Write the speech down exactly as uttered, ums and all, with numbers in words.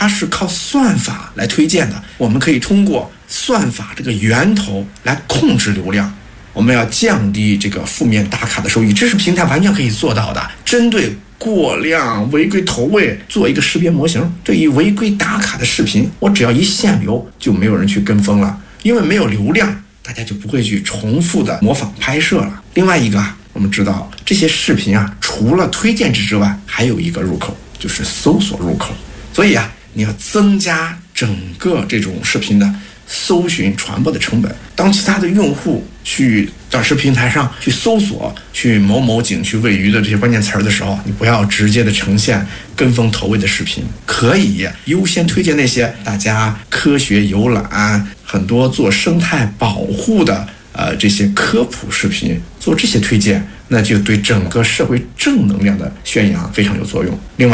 它是靠算法来推荐的，我们可以通过算法这个源头来控制流量，我们要降低这个负面打卡的收益，这是平台完全可以做到的。针对过量违规投喂做一个识别模型，对于违规打卡的视频，我只要一限流，就没有人去跟风了，因为没有流量，大家就不会去重复的模仿拍摄了。另外一个啊，我们知道这些视频啊，除了推荐值之外，还有一个入口，就是搜索入口。所以啊，你要增加整个这种视频的搜寻传播的成本。当其他的用户去短视频平台上去搜索去某某景区喂鱼的这些关键词儿的时候，你不要直接的呈现跟风投喂的视频，可以优先推荐那些大家科学游览、很多做生态保护的呃这些科普视频，做这些推荐，那就对整个社会正能量的宣扬非常有作用。另外